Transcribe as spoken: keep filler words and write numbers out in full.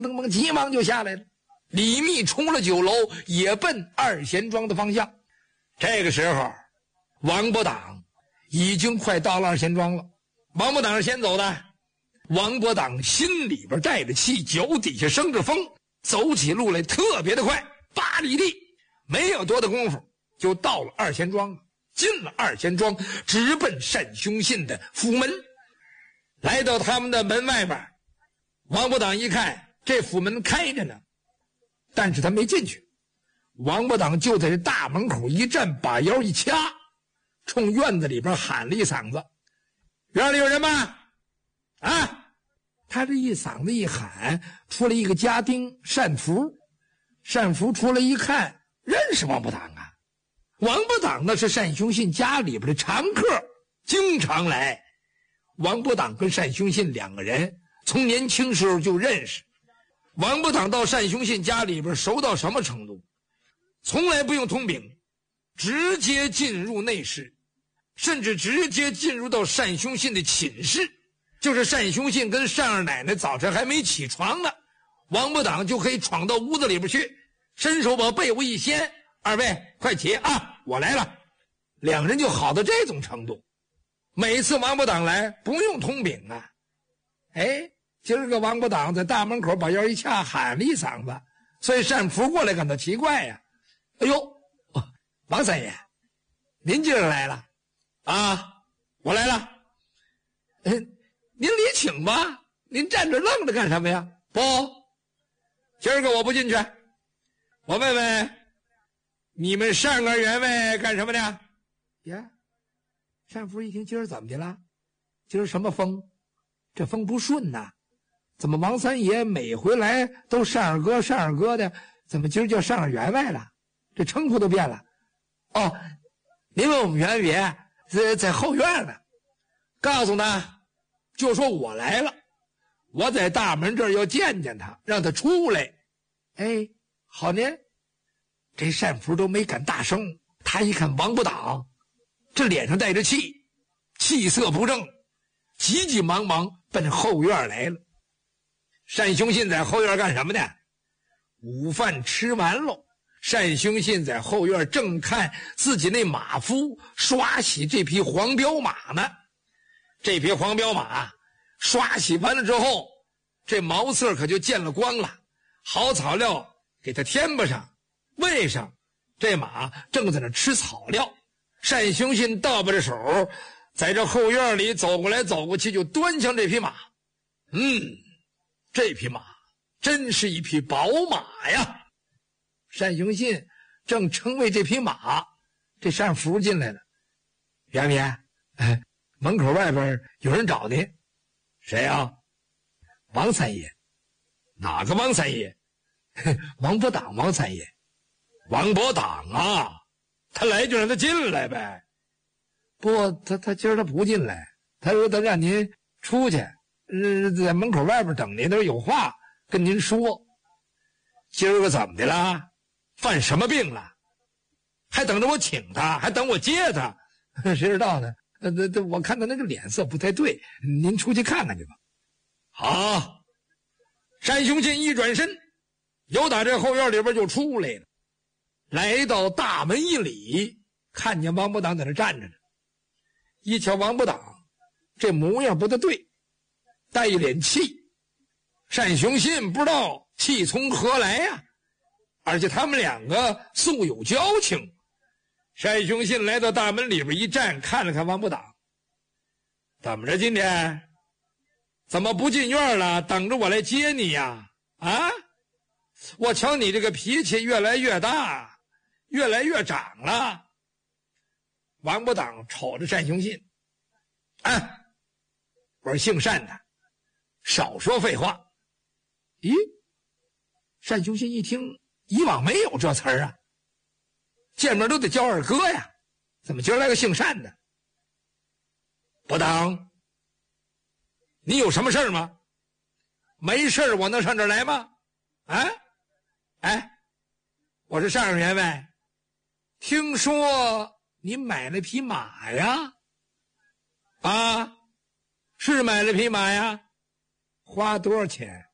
愣蒙急忙就下来了。李密出了酒楼，也奔二贤庄的方向。这个时候，王伯党已经快到了二贤庄了。王伯党是先走的，王伯党心里边带着气，脚底下生着风，走起路来特别的快，八里地没有多的功夫就到了二贤庄了。进了二贤庄，直奔单雄信的府门。来到他们的门外边，王伯党一看这府门开着呢，但是他没进去。王伯党就在这大门口一站，把腰一掐，冲院子里边喊了一嗓子：院里有人吗？啊！他这一嗓子一喊，出来一个家丁单福。单福出来一看，认识王伯党啊。王伯党呢是单雄信家里边的常客，经常来。王伯党跟单雄信两个人从年轻时候就认识。王伯党到单雄信家里边熟到什么程度？从来不用通禀，直接进入内室，甚至直接进入到单雄信的寝室。就是单雄信跟单二奶奶早晨还没起床呢，王伯党就可以闯到屋子里边去，伸手把被窝一掀：二位快起啊，我来了。两人就好到这种程度。每次王伯党来不用通禀啊。哎，今儿个王伯党在大门口把腰一掐，喊了一嗓子，所以单福过来感到奇怪呀、啊。哎呦，王三爷，您今儿来了啊？我来了。嗯，您里请吧，您站着愣着干什么呀？不，今儿个我不进去。我问问你们单个员外干什么呢？呀，单福一听，今儿怎么的了？今儿什么风？这风不顺呐。怎么王三爷每回来都单二哥单二哥的，怎么今儿叫单二员外了？这称呼都变了。哦，您问我们员爷在在后院呢，告诉他就说我来了，我在大门这儿要见见他，让他出来。哎，好呢。这单福都没敢大声，他一看王伯党这脸上带着气，气色不正，急急忙忙奔后院来了。单雄信在后院干什么呢？午饭吃完喽，单雄信在后院正看自己那马夫刷洗这匹黄骠马呢。这匹黄骠马刷洗完了之后，这毛色可就见了光了，好草料给它添吧上，喂上，这马正在那吃草料。单雄信倒把着手在这后院里走过来走过去，就端详这匹马。嗯，这匹马真是一匹宝马呀。单雄信正称谓这匹马，这单福进来了。员外，哎，门口外边有人找您。谁啊？王三爷。哪个王三爷？王伯党王三爷。王伯党啊，他来就让他进来呗。不，他他今儿他不进来，他说他让您出去，呃，在门口外边等您，他说有话跟您说。今儿个怎么的了？犯什么病了？还等着我请他，还等我接他？谁知道呢？呃，这我看他那个脸色不太对，您出去看看去吧。好。单雄信一转身，由打这后院里边就出来了，来到大门一里，看见王伯党在那站着呢。一瞧王伯党这模样不大对，带一脸气。单雄信不知道气从何来呀、啊，而且他们两个素有交情。单雄信来到大门里边一站，看了看王伯党，怎么着今天怎么不进院了，等着我来接你呀？啊，我瞧你这个脾气越来越大，越来越长了。王伯党瞅着单雄信，啊，我是姓单的，少说废话。咦，单雄信一听，以往没有这词儿啊，见面都得叫二哥呀，怎么今儿来个姓单的？伯党，你有什么事儿吗？没事儿我能上这儿来吗？啊，哎，我是单二员外，听说你买了匹马呀？啊，是买了匹马呀？花多少钱？